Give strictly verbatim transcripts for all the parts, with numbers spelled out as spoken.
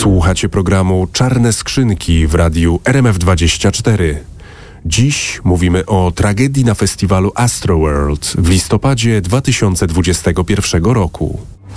Słuchacie programu Czarne Skrzynki w radiu R M F dwadzieścia cztery. Dziś mówimy o tragedii na festiwalu Astroworld w listopadzie dwa tysiące dwudziestego pierwszego roku.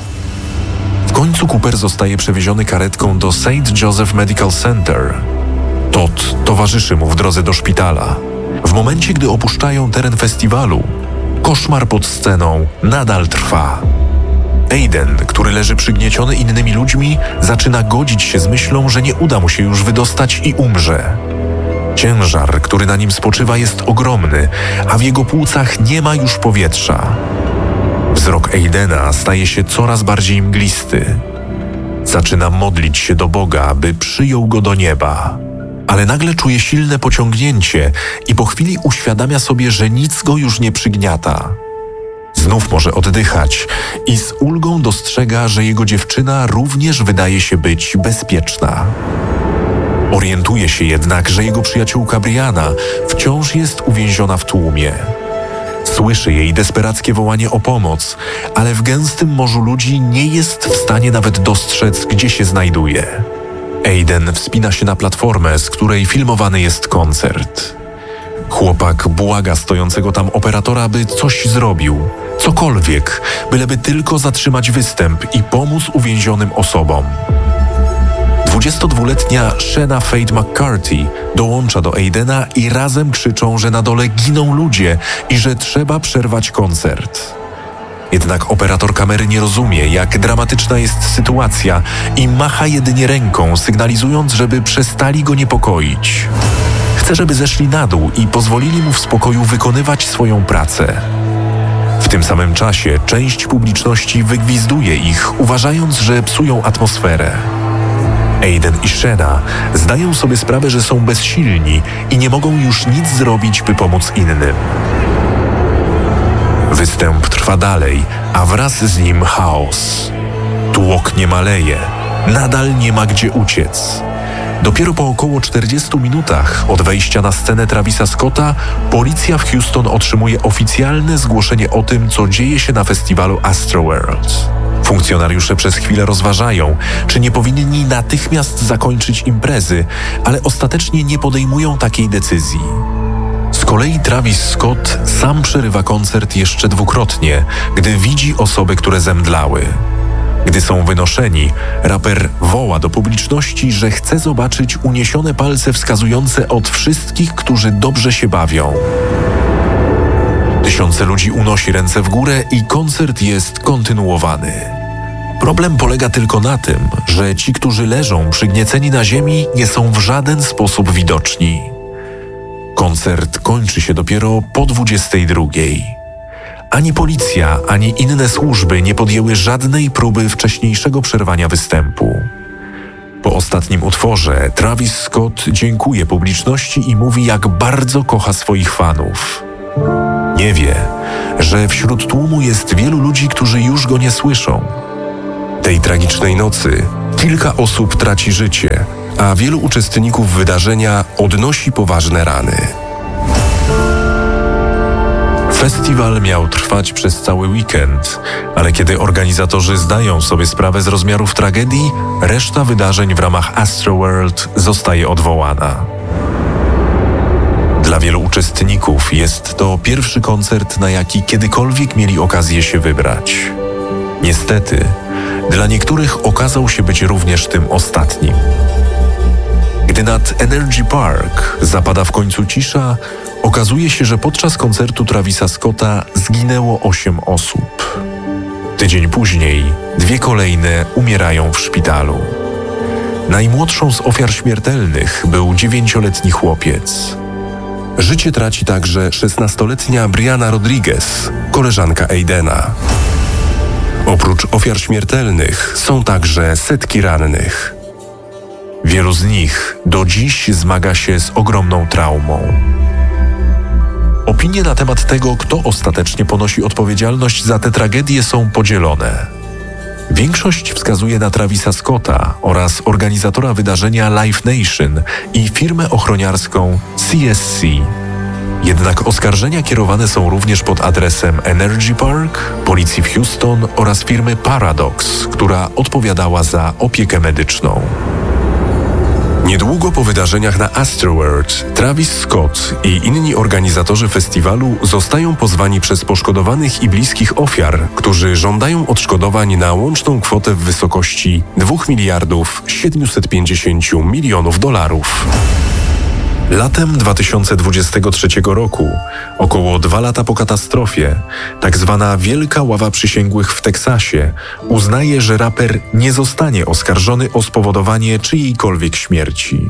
W końcu Cooper zostaje przewieziony karetką do Saint Joseph Medical Center. Todd towarzyszy mu w drodze do szpitala. W momencie, gdy opuszczają teren festiwalu, koszmar pod sceną nadal trwa. Aiden, który leży przygnieciony innymi ludźmi, zaczyna godzić się z myślą, że nie uda mu się już wydostać i umrze. Ciężar, który na nim spoczywa, jest ogromny, a w jego płucach nie ma już powietrza. Wzrok Aidena staje się coraz bardziej mglisty. Zaczyna modlić się do Boga, by przyjął go do nieba. Ale nagle czuje silne pociągnięcie i po chwili uświadamia sobie, że nic go już nie przygniata. Znów może oddychać i z ulgą dostrzega, że jego dziewczyna również wydaje się być bezpieczna. Orientuje się jednak, że jego przyjaciółka Brianna wciąż jest uwięziona w tłumie. Słyszy jej desperackie wołanie o pomoc, ale w gęstym morzu ludzi nie jest w stanie nawet dostrzec, gdzie się znajduje. Aiden wspina się na platformę, z której filmowany jest koncert. Chłopak błaga stojącego tam operatora, by coś zrobił, cokolwiek, byleby tylko zatrzymać występ i pomóc uwięzionym osobom. dwudziestodwuletnia Shanna Faith McCarthy dołącza do Aidena i razem krzyczą, że na dole giną ludzie i że trzeba przerwać koncert. Jednak operator kamery nie rozumie, jak dramatyczna jest sytuacja i macha jedynie ręką, sygnalizując, żeby przestali go niepokoić. Chce, żeby zeszli na dół i pozwolili mu w spokoju wykonywać swoją pracę. W tym samym czasie część publiczności wygwizduje ich, uważając, że psują atmosferę. Aiden i Shanna zdają sobie sprawę, że są bezsilni i nie mogą już nic zrobić, by pomóc innym. Występ trwa dalej, a wraz z nim chaos. Tłok nie maleje, nadal nie ma gdzie uciec. Dopiero po około czterdziestu minutach od wejścia na scenę Travisa Scotta policja w Houston otrzymuje oficjalne zgłoszenie o tym, co dzieje się na festiwalu Astroworld. Funkcjonariusze przez chwilę rozważają, czy nie powinni natychmiast zakończyć imprezy, ale ostatecznie nie podejmują takiej decyzji. Z kolei Travis Scott sam przerywa koncert jeszcze dwukrotnie, gdy widzi osoby, które zemdlały. Gdy są wynoszeni, raper woła do publiczności, że chce zobaczyć uniesione palce wskazujące od wszystkich, którzy dobrze się bawią. Tysiące ludzi unosi ręce w górę i koncert jest kontynuowany. Problem polega tylko na tym, że ci, którzy leżą przygnieceni na ziemi, nie są w żaden sposób widoczni. Koncert kończy się dopiero po dwudziestej drugiej. Ani policja, ani inne służby nie podjęły żadnej próby wcześniejszego przerwania występu. Po ostatnim utworze Travis Scott dziękuje publiczności i mówi, jak bardzo kocha swoich fanów. Nie wie, że wśród tłumu jest wielu ludzi, którzy już go nie słyszą. Tej tragicznej nocy kilka osób traci życie, a wielu uczestników wydarzenia odnosi poważne rany. Festiwal miał trwać przez cały weekend, ale kiedy organizatorzy zdają sobie sprawę z rozmiarów tragedii, reszta wydarzeń w ramach Astroworld zostaje odwołana. Dla wielu uczestników jest to pierwszy koncert, na jaki kiedykolwiek mieli okazję się wybrać. Niestety, dla niektórych okazał się być również tym ostatnim. Gdy nad Energy Park zapada w końcu cisza, okazuje się, że podczas koncertu Travisa Scotta zginęło osiem osób. Tydzień później dwie kolejne umierają w szpitalu. Najmłodszą z ofiar śmiertelnych był dziewięcioletni chłopiec. Życie traci także szesnastoletnia Brianna Rodriguez, koleżanka Aidena. Oprócz ofiar śmiertelnych są także setki rannych. Wielu z nich do dziś zmaga się z ogromną traumą. Opinie na temat tego, kto ostatecznie ponosi odpowiedzialność za tę tragedię, są podzielone. Większość wskazuje na Travisa Scotta oraz organizatora wydarzenia Live Nation i firmę ochroniarską C S C. Jednak oskarżenia kierowane są również pod adresem Energy Park, policji w Houston oraz firmy Paradox, która odpowiadała za opiekę medyczną. Niedługo po wydarzeniach na Astroworld, Travis Scott i inni organizatorzy festiwalu zostają pozwani przez poszkodowanych i bliskich ofiar, którzy żądają odszkodowań na łączną kwotę w wysokości dwóch miliardów siedemset pięćdziesiąt milionów dolarów. Latem dwa tysiące dwudziestego trzeciego roku, około dwa lata po katastrofie, tak zwana Wielka Ława Przysięgłych w Teksasie uznaje, że raper nie zostanie oskarżony o spowodowanie czyjejkolwiek śmierci.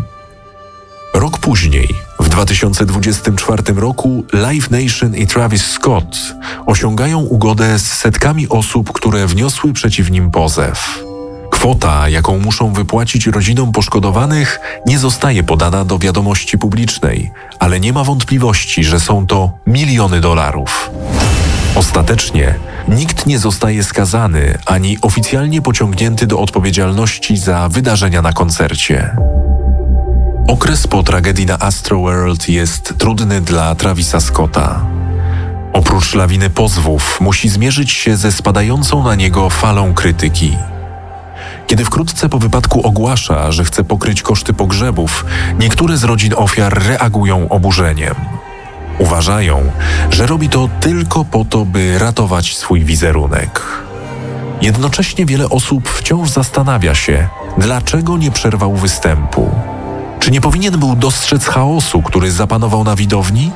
Rok później, w dwa tysiące dwudziestym czwartym roku, Live Nation i Travis Scott osiągają ugodę z setkami osób, które wniosły przeciw nim pozew. Kwota, jaką muszą wypłacić rodzinom poszkodowanych, nie zostaje podana do wiadomości publicznej, ale nie ma wątpliwości, że są to miliony dolarów. Ostatecznie nikt nie zostaje skazany ani oficjalnie pociągnięty do odpowiedzialności za wydarzenia na koncercie. Okres po tragedii na Astroworld jest trudny dla Travisa Scotta. Oprócz lawiny pozwów musi zmierzyć się ze spadającą na niego falą krytyki. Kiedy wkrótce po wypadku ogłasza, że chce pokryć koszty pogrzebów, niektóre z rodzin ofiar reagują oburzeniem. Uważają, że robi to tylko po to, by ratować swój wizerunek. Jednocześnie wiele osób wciąż zastanawia się, dlaczego nie przerwał występu. Czy nie powinien był dostrzec chaosu, który zapanował na widowni?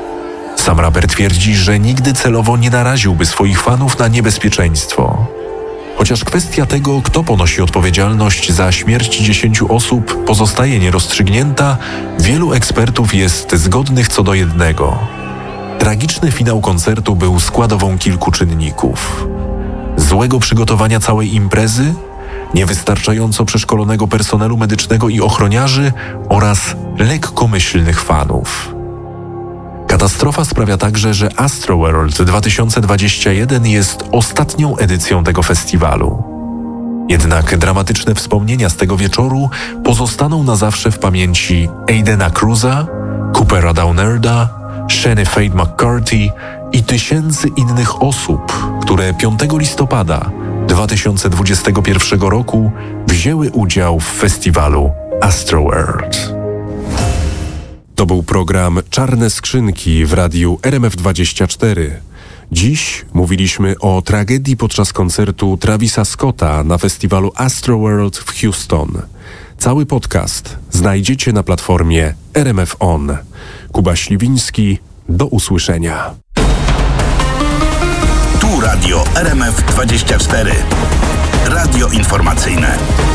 Sam raper twierdzi, że nigdy celowo nie naraziłby swoich fanów na niebezpieczeństwo. Chociaż kwestia tego, kto ponosi odpowiedzialność za śmierć dziesięciu osób, pozostaje nierozstrzygnięta, wielu ekspertów jest zgodnych co do jednego. Tragiczny finał koncertu był składową kilku czynników. Złego przygotowania całej imprezy, niewystarczająco przeszkolonego personelu medycznego i ochroniarzy oraz lekkomyślnych fanów. Katastrofa sprawia także, że Astroworld dwa tysiące dwudziesty pierwszy jest ostatnią edycją tego festiwalu. Jednak dramatyczne wspomnienia z tego wieczoru pozostaną na zawsze w pamięci Aidena Cruza, Coopera Downerda, Shane Fade McCarthy i tysięcy innych osób, które piątego listopada dwa tysiące dwudziestego pierwszego roku wzięły udział w festiwalu Astroworld. To był program Czarne Skrzynki w radiu R M F dwadzieścia cztery. Dziś mówiliśmy o tragedii podczas koncertu Travisa Scotta na festiwalu Astroworld w Houston. Cały podcast znajdziecie na platformie R M F On. Kuba Śliwiński, do usłyszenia. Tu radio R M F dwadzieścia cztery. Radio informacyjne.